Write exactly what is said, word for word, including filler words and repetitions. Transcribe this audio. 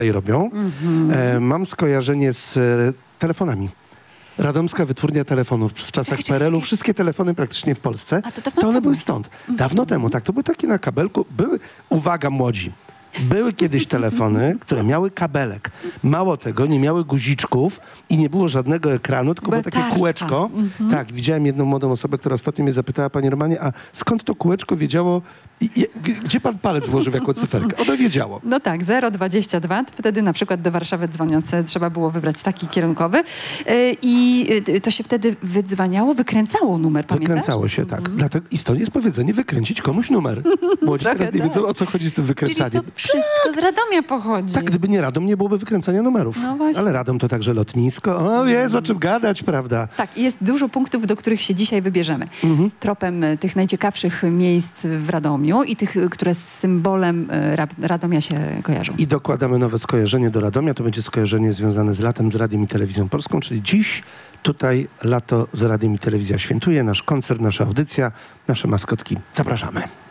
robią. Mm-hmm. E, mam skojarzenie z e, telefonami. Radomska wytwórnia telefonów w czasach Czekaj, czekaj, P R L-u, czekaj. wszystkie telefony praktycznie w Polsce, A to dawno to one temu. były stąd. Dawno temu, tak. To były takie na kabelku. Były, uwaga młodzi, były kiedyś telefony, które miały kabelek. Mało tego, nie miały guziczków i nie było żadnego ekranu, tylko było takie Betarka. kółeczko. Mhm. Tak, widziałem jedną młodą osobę, która ostatnio mnie zapytała, panie Romanie, a skąd to kółeczko wiedziało, i, i, g- gdzie pan palec włożył jako cyferkę? Ono wiedziało. No tak, zero dwadzieścia dwa. Wtedy na przykład do Warszawy dzwoniące trzeba było wybrać taki kierunkowy. Yy, I yy, to się wtedy wydzwaniało, wykręcało numer, pamiętasz? Wykręcało się, tak. Dlatego i stąd jest powiedzenie wykręcić komuś numer. Młodzi Trochę teraz nie tak. wiedzą, o co chodzi z tym Czyli wykręcaniem. to wszystko z Radomia pochodzi. Tak, gdyby nie Radom, nie byłoby wykręcania numerów. No właśnie. Ale Radom to także lotnisko. O, jest o czym gadać, prawda? Tak, jest dużo punktów, do których się dzisiaj wybierzemy. Mhm. Tropem y, tych najciekawszych miejsc w Radomiu i tych, y, które z symbolem y, Ra- Radomia się kojarzą. I dokładamy nowe skojarzenie do Radomia. To będzie skojarzenie związane z latem, z Radiem i Telewizją Polską, czyli dziś tutaj lato z Radiem i Telewizja świętuje. Nasz koncert, nasza audycja, nasze maskotki. Zapraszamy.